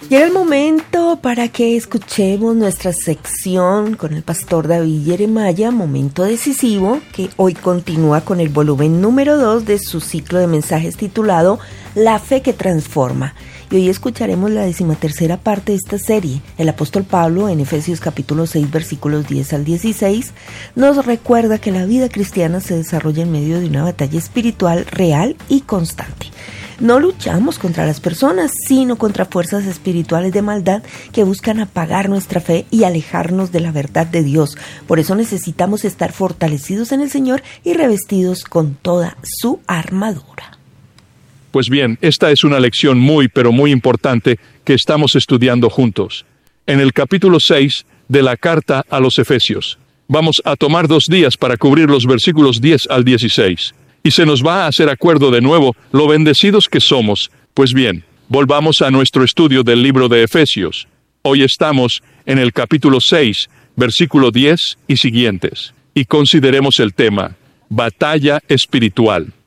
Llega el momento para que escuchemos nuestra sección con el pastor David Jeremiah, momento decisivo, que hoy continúa con el volumen número 2 de su ciclo de mensajes titulado La fe que transforma. Y hoy escucharemos la 13ª parte de esta serie. El apóstol Pablo, en Efesios capítulo 6, versículos 10 al 16, nos recuerda que la vida cristiana se desarrolla en medio de una batalla espiritual real y constante. No luchamos contra las personas, sino contra fuerzas espirituales de maldad que buscan apagar nuestra fe y alejarnos de la verdad de Dios. Por eso necesitamos estar fortalecidos en el Señor y revestidos con toda su armadura. Pues bien, esta es una lección muy importante que estamos estudiando juntos. En el capítulo 6 de la carta a los Efesios. Vamos a tomar 2 días para cubrir los versículos 10 al 16. Y se nos va a hacer acuerdo de nuevo lo bendecidos que somos. Pues bien, volvamos a nuestro estudio del libro de Efesios. Hoy estamos en el capítulo 6, versículo 10 y siguientes. Y consideremos el tema, batalla espiritual.